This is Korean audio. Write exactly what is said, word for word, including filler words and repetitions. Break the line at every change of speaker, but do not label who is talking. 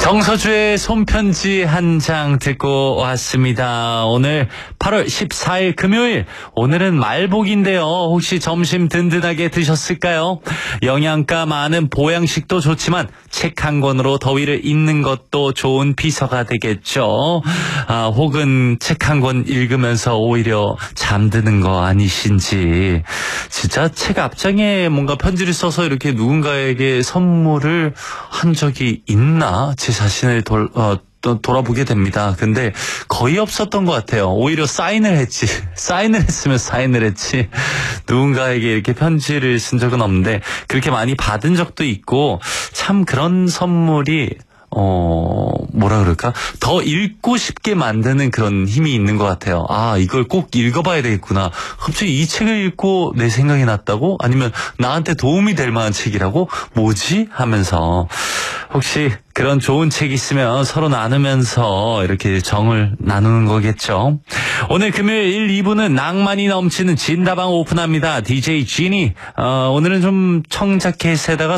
정서주의 손편지 한 장 듣고 왔습니다. 오늘 팔월 십사일 금요일, 오늘은 말복인데요. 혹시 점심 든든하게 드셨을까요? 영양가 많은 보양식도 좋지만 책 한 권으로 더위를 잊는 것도 좋은 비서가 되겠죠. 아, 혹은 책 한 권 읽으면서 오히려 잠드는 거 아니신지. 진짜 책 앞장에 뭔가 편지를 써서 이렇게 누군가에게 선물을 한 적이 있나? 제 자신을 돌, 어, 또 돌아보게 됩니다. 근데 거의 없었던 것 같아요. 오히려 사인을 했지. 사인을 했으면 사인을 했지. 누군가에게 이렇게 편지를 쓴 적은 없는데 그렇게 많이 받은 적도 있고, 참 그런 선물이 어, 뭐라 그럴까? 더 읽고 싶게 만드는 그런 힘이 있는 것 같아요. 아, 이걸 꼭 읽어봐야 되겠구나. 갑자기 이 책을 읽고 내 생각이 났다고? 아니면 나한테 도움이 될 만한 책이라고? 뭐지? 하면서. 혹시 그런 좋은 책 있으면 서로 나누면서 이렇게 정을 나누는 거겠죠. 오늘 금요일 일, 이 부는 낭만이 넘치는 진다방 오픈합니다. 디제이 지니. 어, 오늘은 좀 청자켓에다가